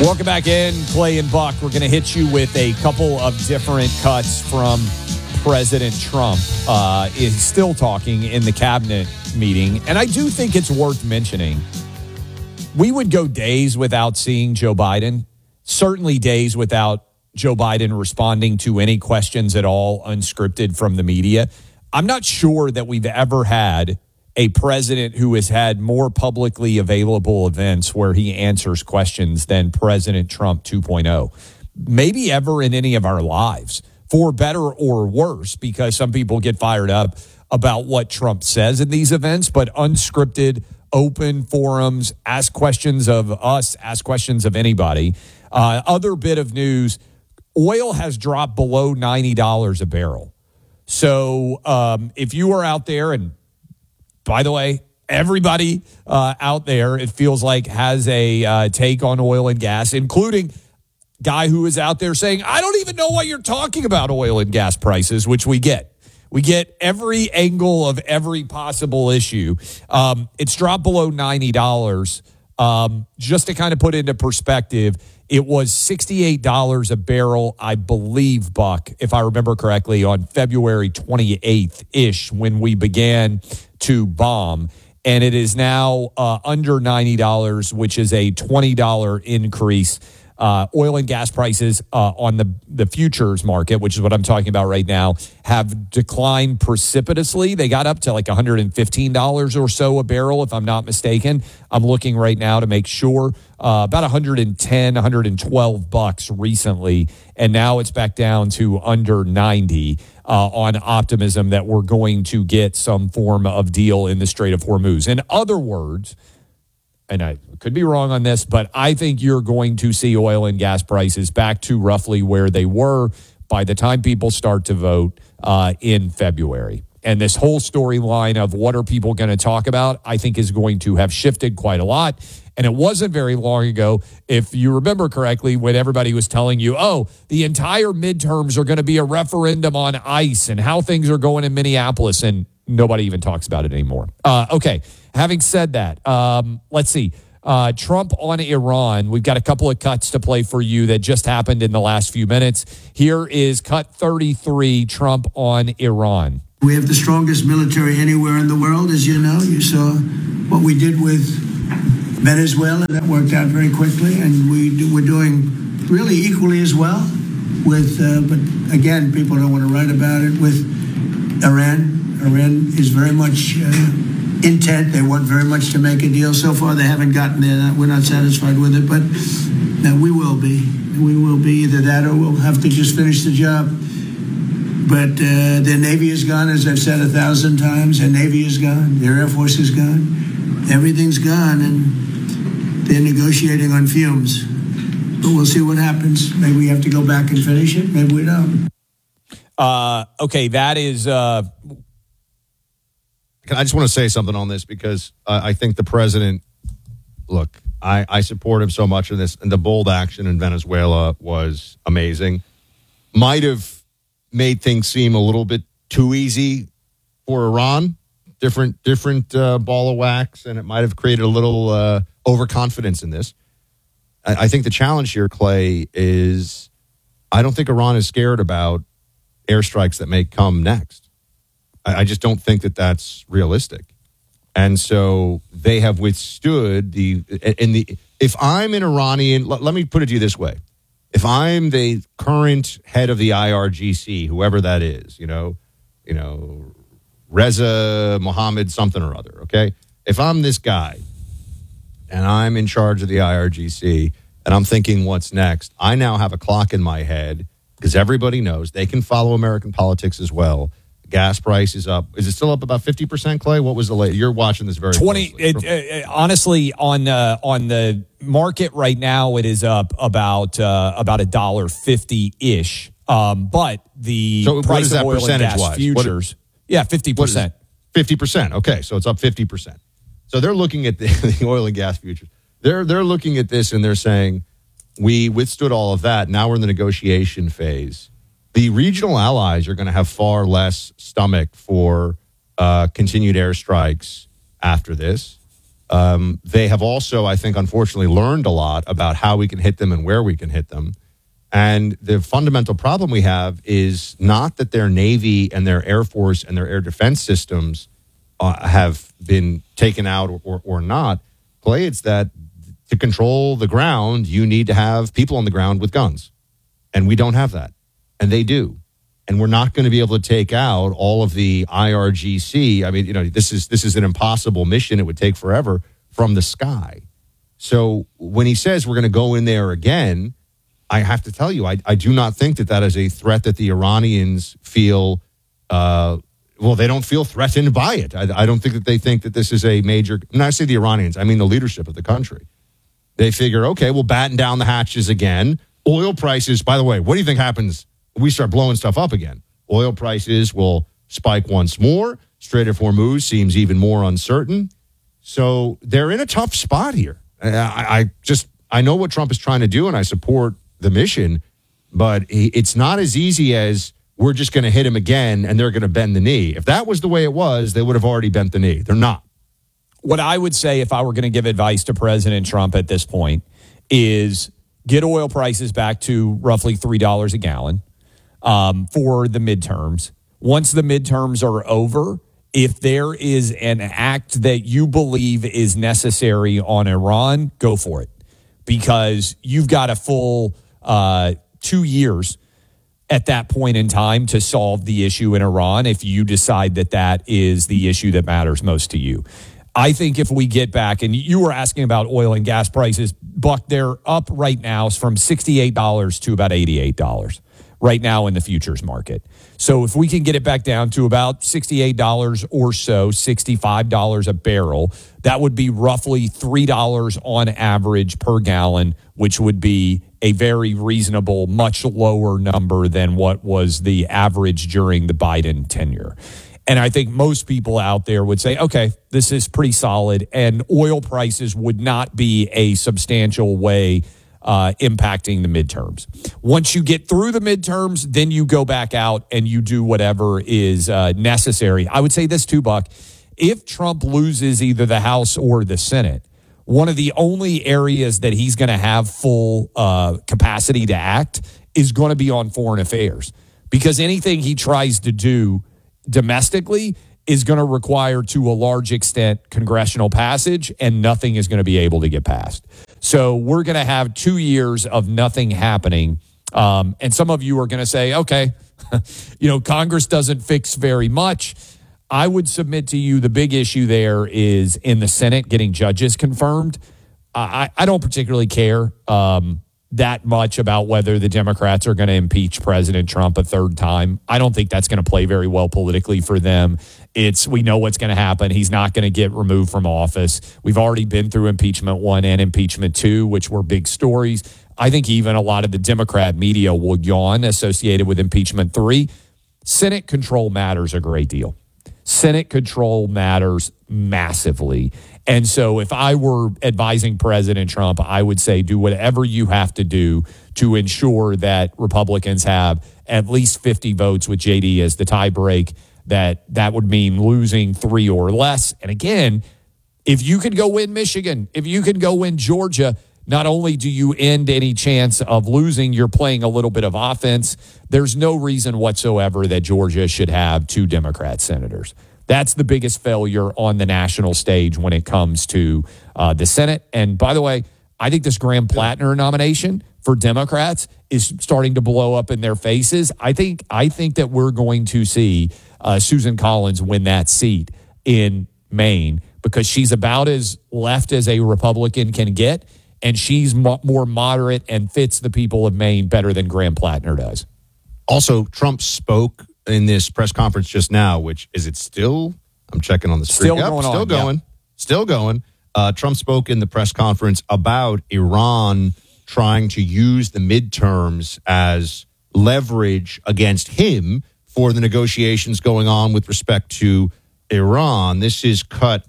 Welcome back in, Clay and Buck. We're going to hit you with a couple of different cuts from President Trump. Is still talking in the cabinet meeting, and I do think it's worth mentioning. We would go days without seeing Joe Biden, certainly days without Joe Biden responding to any questions at all unscripted from the media. I'm not sure that we've ever had a president who has had more publicly available events where he answers questions than President Trump 2.0. Maybe ever in any of our lives, for better or worse, because some people get fired up about what Trump says in these events, but unscripted, open forums, ask questions of us, ask questions of anybody. Other bit of news, oil has dropped below $90 a barrel. So if you are out there, and by the way, everybody out there, it feels like, has a take on oil and gas, including guy who is out there saying, I don't even know what you're talking about, oil and gas prices, which we get. We get every angle of every possible issue. It's dropped below $90. Just to kind of put into perspective, it was $68 a barrel, I believe, Buck, if I remember correctly, on February 28th-ish when we began to bomb. And it is now under $90, which is a $20 increase. Oil and gas prices on the futures market, which is what I'm talking about right now, have declined precipitously. They got up to like $115 or so a barrel, if I'm not mistaken. I'm looking right now to make sure. About $110, $112 recently, and now it's back down to under 90 on optimism that we're going to get some form of deal in the Strait of Hormuz. In other words, and I could be wrong on this, but I think you're going to see oil and gas prices back to roughly where they were by the time people start to vote in February. And this whole storyline of what are people going to talk about, I think is going to have shifted quite a lot. And it wasn't very long ago, if you remember correctly, when everybody was telling you, oh, the entire midterms are going to be a referendum on ICE and how things are going in Minneapolis, and nobody even talks about it anymore. Okay, having said that, let's see. Trump on Iran. We've got a couple of cuts to play for you that just happened in the last few minutes. Here is cut 33, Trump on Iran. We have the strongest military anywhere in the world, as you know. You saw what we did with Venezuela. That worked out very quickly, and we're doing really equally as well with, but again, people don't want to write about it, with Iran. Iran is very much intent. They want very much to make a deal. So far, they haven't gotten there. We're not satisfied with it, but we will be. We will be either that or we'll have to just finish the job. But their Navy is gone, as I've said 1,000 times. Their Navy is gone. Their Air Force is gone. Everything's gone, and they're negotiating on fumes. But we'll see what happens. Maybe we have to go back and finish it. Maybe we don't. Okay, that is... I just want to say something on this because I think the president, look, I support him so much in this, and the bold action in Venezuela was amazing. Might have made things seem a little bit too easy for Iran, different ball of wax, and it might have created a little overconfidence in this. I think the challenge here, Clay, is I don't think Iran is scared about airstrikes that may come next. I just don't think that that's realistic. And so they have withstood if I'm an Iranian, let me put it to you this way. If I'm the current head of the IRGC, whoever that is, Reza Mohammed something or other, okay? If I'm this guy and I'm in charge of the IRGC and I'm thinking what's next, I now have a clock in my head because everybody knows they can follow American politics as well. Gas price is up. Is it still up about 50%, Clay? What was the latest? You're watching this very closely. Honestly, on the market right now, it is up about $1.50 ish. But the price of oil and gas futures, 50%. 50%. Okay, so it's up 50%. So they're looking at the oil and gas futures. They're looking at this and they're saying, we withstood all of that. Now we're in the negotiation phase. The regional allies are going to have far less stomach for continued airstrikes after this. They have also, I think, unfortunately, learned a lot about how we can hit them and where we can hit them. And the fundamental problem we have is not that their Navy and their Air Force and their air defense systems have been taken out or not. Clay, it's that to control the ground, you need to have people on the ground with guns. And we don't have that. And they do. And we're not going to be able to take out all of the IRGC. I mean, this is an impossible mission. It would take forever from the sky. So when he says we're going to go in there again, I have to tell you, I do not think that is a threat that the Iranians feel. They don't feel threatened by it. I don't think that they think that this is a major. When I say the Iranians, I mean the leadership of the country. They figure, okay, we'll batten down the hatches again. Oil prices, by the way, what do you think happens when we start blowing stuff up again? Oil prices will spike once more. Strait of Hormuz seems even more uncertain. So they're in a tough spot here. I know what Trump is trying to do, and I support the mission, but it's not as easy as we're just going to hit him again and they're going to bend the knee. If that was the way it was, they would have already bent the knee. They're not. What I would say if I were going to give advice to President Trump at this point is get oil prices back to roughly $3 a gallon for the midterms. Once the midterms are over, if there is an act that you believe is necessary on Iran, go for it. Because you've got a full 2 years at that point in time to solve the issue in Iran if you decide that is the issue that matters most to you. I think if we get back, and you were asking about oil and gas prices, Buck, they're up right now from $68 to about $88 right now in the futures market. So if we can get it back down to about $68 or so, $65 a barrel, that would be roughly $3 on average per gallon, which would be a very reasonable, much lower number than what was the average during the Biden tenure. And I think most people out there would say, okay, this is pretty solid, and oil prices would not be a substantial way impacting the midterms. Once you get through the midterms, then you go back out and you do whatever is necessary. I would say this too, Buck. If Trump loses either the House or the Senate, one of the only areas that he's going to have full capacity to act is going to be on foreign affairs, because anything he tries to do domestically is going to require, to a large extent, congressional passage, and nothing is going to be able to get passed. So we're going to have 2 years of nothing happening. And some of you are going to say, okay, Congress doesn't fix very much. I would submit to you the big issue there is in the Senate getting judges confirmed. I don't particularly care that much about whether the Democrats are going to impeach President Trump a third time. I don't think that's going to play very well politically for them. We know what's going to happen. He's not going to get removed from office. We've already been through impeachment 1 and impeachment 2, which were big stories. I think even a lot of the Democrat media will yawn associated with impeachment 3. Senate control matters a great deal. Senate control matters massively. And so if I were advising President Trump, I would say do whatever you have to do to ensure that Republicans have at least 50 votes with JD as the tie break. That would mean losing 3 or less. And again, if you could go win Michigan, if you can go win Georgia, not only do you end any chance of losing, you're playing a little bit of offense. There's no reason whatsoever that Georgia should have 2 Democrat senators. That's the biggest failure on the national stage when it comes to the Senate. And by the way, I think this Graham Plattner nomination for Democrats is starting to blow up in their faces. I think that we're going to see Susan Collins win that seat in Maine, because she's about as left as a Republican can get, and she's more moderate and fits the people of Maine better than Graham Plattner does. Also, Trump spoke in this press conference just now, which is it still? I'm checking on the screen. Still going. Trump spoke in the press conference about Iran trying to use the midterms as leverage against him for the negotiations going on with respect to Iran. This is cut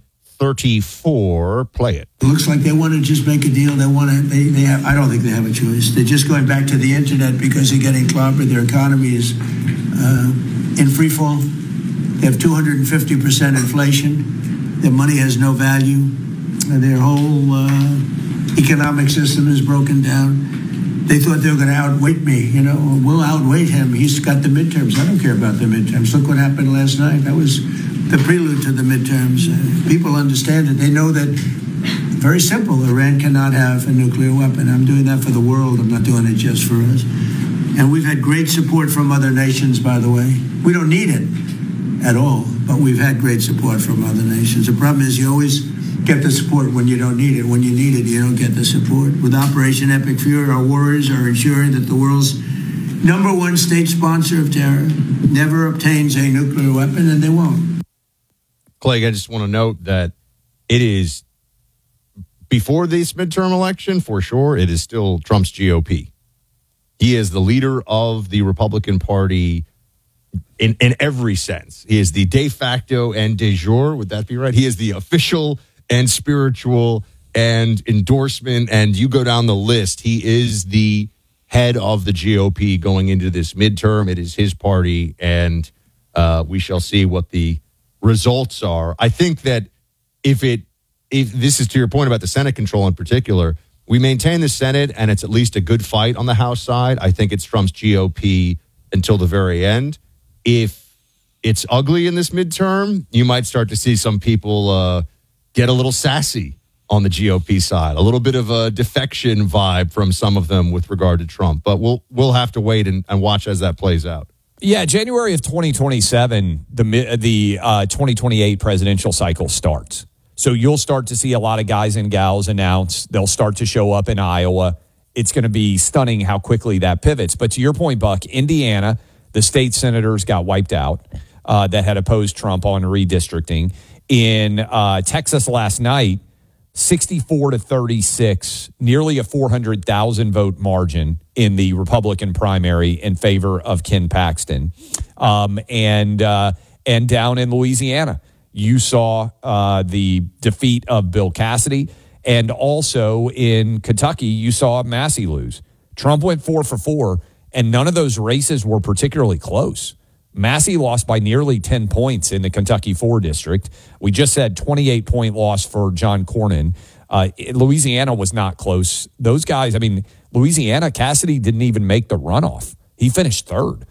34. Play it. It looks like they want to just make a deal. They have. I don't think they have a choice. They're just going back to the internet because they're getting clobbered. Their economy is in free fall. They have 250% inflation. Their money has no value. Their whole economic system is broken down. They thought they were going to outweight me. We'll outweight him. He's got the midterms. I don't care about the midterms. Look what happened last night. That was the prelude to the midterms. People understand it. They know that, very simple, Iran cannot have a nuclear weapon. I'm doing that for the world. I'm not doing it just for us. And we've had great support from other nations, by the way. We don't need it at all, but we've had great support from other nations. The problem is you always get the support when you don't need it. When you need it, you don't get the support. With Operation Epic Fury, our warriors are ensuring that the world's #1 state sponsor of terror never obtains a nuclear weapon, and they won't. Clegg, I just want to note that it is, before this midterm election, for sure, it is still Trump's GOP. He is the leader of the Republican Party in every sense. He is the de facto and de jure, would that be right? He is the official and spiritual and endorsement, and you go down the list. He is the head of the GOP going into this midterm. It is his party, and we shall see what the results are. I think that if this is to your point about the Senate control in particular, we maintain the Senate and it's at least a good fight on the House side. I think it's Trump's GOP until the very end. If it's ugly in this midterm, you might start to see some people get a little sassy on the GOP side, a little bit of a defection vibe from some of them with regard to Trump. But we'll have to wait and watch as that plays out. Yeah, January of 2027, the 2028 presidential cycle starts. So you'll start to see a lot of guys and gals announce. They'll start to show up in Iowa. It's going to be stunning how quickly that pivots. But to your point, Buck, Indiana, the state senators got wiped out that had opposed Trump on redistricting. In Texas last night, 64-36, nearly a 400,000 vote margin in the Republican primary in favor of Ken Paxton. And down in Louisiana, you saw the defeat of Bill Cassidy. And also in Kentucky, you saw Massey lose. Trump went 4 for 4, and none of those races were particularly close. Massey lost by nearly 10 points in the Kentucky 4 district. We just said 28-point loss for John Cornyn. Louisiana was not close. Those guys, Louisiana, Cassidy didn't even make the runoff. He finished third.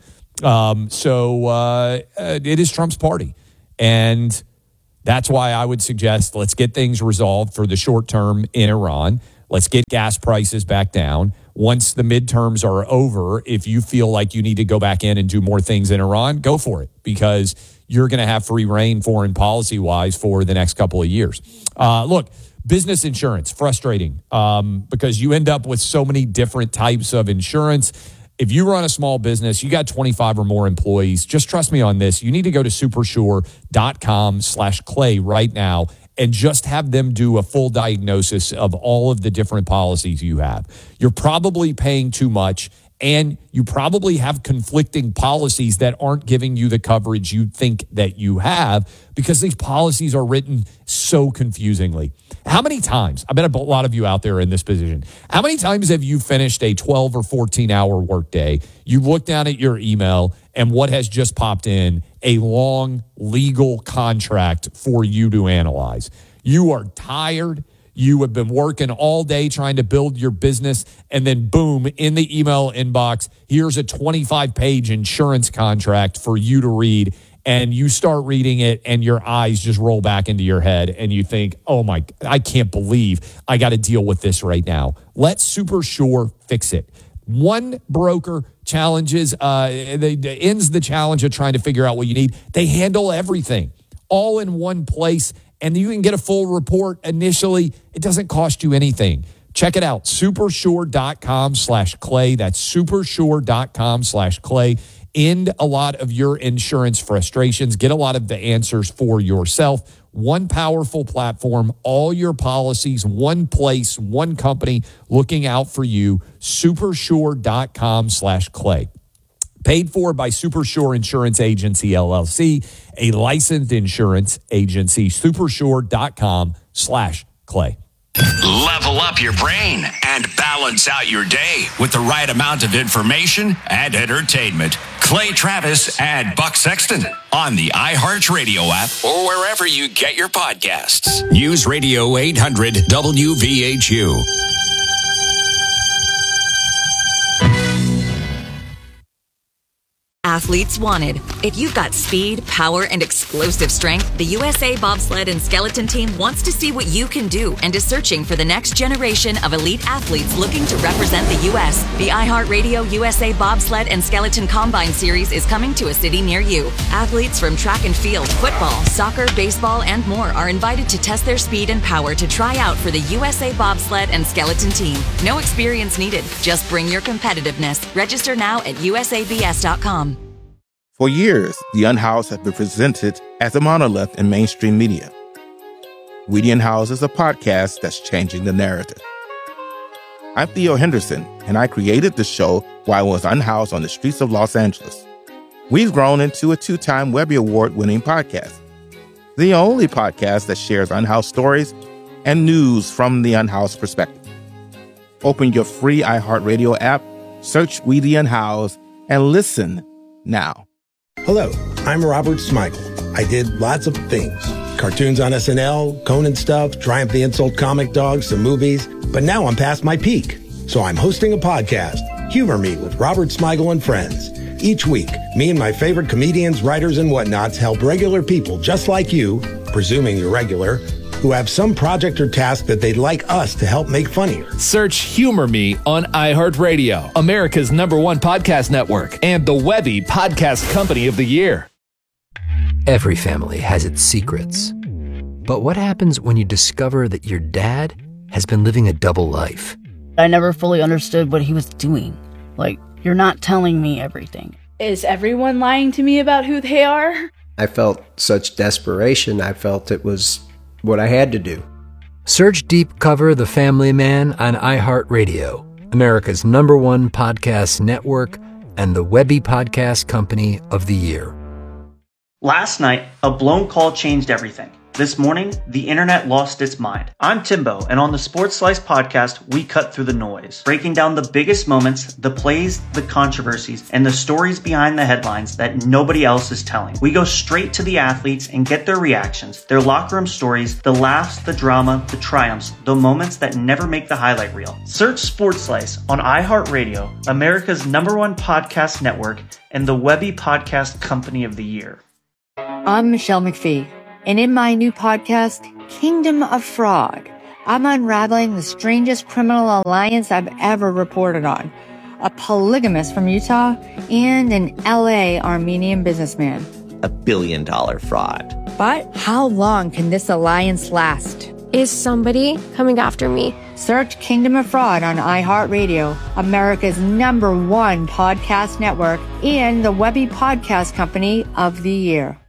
So it is Trump's party. And that's why I would suggest let's get things resolved for the short term in Iran. Let's get gas prices back down. Once the midterms are over, if you feel like you need to go back in and do more things in Iran, go for it, because you're going to have free reign foreign policy-wise for the next couple of years. Look, business insurance, frustrating because you end up with so many different types of insurance. If you run a small business, you got 25 or more employees, just trust me on this. You need to go to supersure.com/Clay right now and just have them do a full diagnosis of all of the different policies you have. You're probably paying too much, and you probably have conflicting policies that aren't giving you the coverage you think that you have because these policies are written so confusingly. How many times, I bet a lot of you out there in this position, how many times have you finished a 12 or 14-hour workday, you look down at your email, and what has just popped in? A long legal contract for you to analyze. You are tired. You have been working all day trying to build your business, and then boom, in the email inbox, here's a 25-page insurance contract for you to read. And you start reading it and your eyes just roll back into your head and you think, oh my, I can't believe I got to deal with this right now. Let SuperSure fix it. One broker challenges, ends the challenge of trying to figure out what you need. They handle everything all in one place, and you can get a full report initially. It doesn't cost you anything. Check it out, supersure.com/Clay. That's supersure.com/Clay. End a lot of your insurance frustrations. Get a lot of the answers for yourself. One powerful platform, all your policies, one place, one company looking out for you. Supersure.com/Clay. Paid for by SuperSure Insurance Agency, LLC, a licensed insurance agency. Supersure.com/Clay. Level up your brain and balance out your day with the right amount of information and entertainment. Clay Travis and Buck Sexton on the iHeartRadio app or wherever you get your podcasts. News Radio 800 WVHU. Athletes wanted. If you've got speed, power, and explosive strength, the USA Bobsled and Skeleton Team wants to see what you can do and is searching for the next generation of elite athletes looking to represent the U.S. The iHeartRadio USA Bobsled and Skeleton Combine Series is coming to a city near you. Athletes from track and field, football, soccer, baseball, and more are invited to test their speed and power to try out for the USA Bobsled and Skeleton Team. No experience needed. Just bring your competitiveness. Register now at usabs.com. For years, The Unhoused has been presented as a monolith in mainstream media. We The Unhoused is a podcast that's changing the narrative. I'm Theo Henderson, and I created the show while I was unhoused on the streets of Los Angeles. We've grown into a 2-time Webby Award-winning podcast, the only podcast that shares unhoused stories and news from the unhoused perspective. Open your free iHeartRadio app, search We The Unhoused, and listen now. Hello, I'm Robert Smigel. I did lots of things. Cartoons on SNL, Conan stuff, Triumph the Insult comic dogs, some movies. But now I'm past my peak. So I'm hosting a podcast, Humor Me with Robert Smigel and Friends. Each week, me and my favorite comedians, writers, and whatnots help regular people just like you, presuming you're regular, who have some project or task that they'd like us to help make funnier. Search Humor Me on iHeartRadio, America's #1 podcast network, and the Webby Podcast Company of the Year. Every family has its secrets. But what happens when you discover that your dad has been living a double life? I never fully understood what he was doing. Like, you're not telling me everything. Is everyone lying to me about who they are? I felt such desperation. I felt it was what I had to do. Search Deep Cover The Family Man on iHeartRadio, America's #1 podcast network, and the Webby Podcast Company of the Year. Last night, a blown call changed everything. This morning, the internet lost its mind. I'm Timbo, and on the Sports Slice podcast, we cut through the noise, breaking down the biggest moments, the plays, the controversies, and the stories behind the headlines that nobody else is telling. We go straight to the athletes and get their reactions, their locker room stories, the laughs, the drama, the triumphs, the moments that never make the highlight reel. Search Sports Slice on iHeartRadio, America's #1 podcast network, and the Webby Podcast Company of the Year. I'm Michelle McPhee. And in my new podcast, Kingdom of Fraud, I'm unraveling the strangest criminal alliance I've ever reported on. A polygamist from Utah and an LA Armenian businessman. $1 billion fraud. But how long can this alliance last? Is somebody coming after me? Search Kingdom of Fraud on iHeartRadio, America's #1 podcast network, and the Webby Podcast Company of the Year.